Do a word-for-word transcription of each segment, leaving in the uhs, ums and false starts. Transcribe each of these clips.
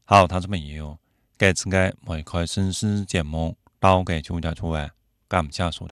好，聽眾朋友，這次嘅梅開紳士節目到嘅就到處啊，感謝收聽。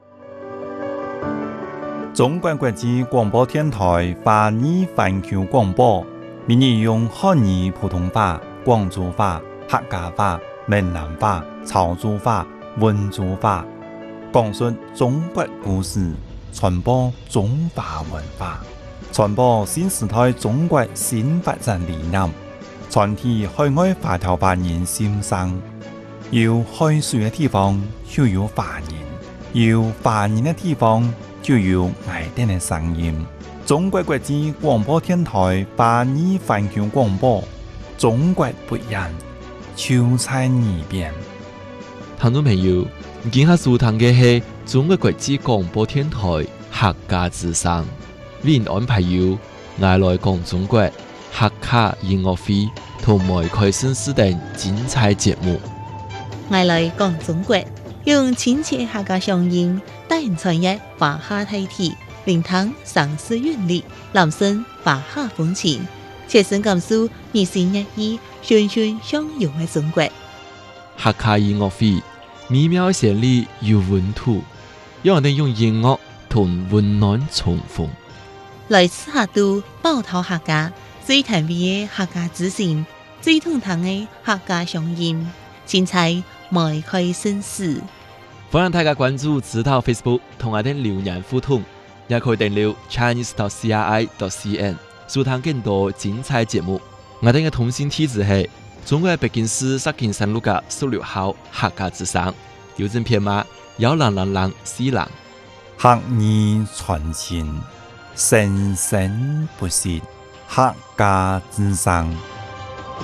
中國國際廣播電台華語環球廣播，每日用漢語普通話、廣州話、客家話、閩南話、潮州話、溫州話，講述中國故事，傳播中華文化，傳播新時代中國新發展理念，傳遞海外華僑華人心聲。有海水嘅地方就有華人，有華人嘅地方就有愛哋嘅聲音。中國國際廣播電台華語環球廣播，中國不一樣，就在耳邊。 聽眾朋友，今下收聽嘅係中國國際廣播電台客家之聲，為您安排有愛來講中國客家音樂會同梅開紳士等精彩節目。 愛來講中國，用親切客家鄉音，帶人傳譯華夏大體，聆聽城市韻律，攬聲華夏風情，切身感受日新月異、循循相融嘅中國。 客家音樂會美妙旋律有溫度，讓我哋用音樂同溫暖重逢。 來自客都寶島客家最甜美嘅客家之聲，最通透嘅客家鄉音，精彩梅開紳士。 歡迎大家關注指導 Facebook 同我哋留言互動，也可以訂閱 Chinese dot C R I dot C N 收聽更多精彩節目。我哋嘅通信地址係中國北京市石景山路嘅十六號客家之聲，郵政編碼幺零零零四零。 客語傳情，生生不息，客家之聲。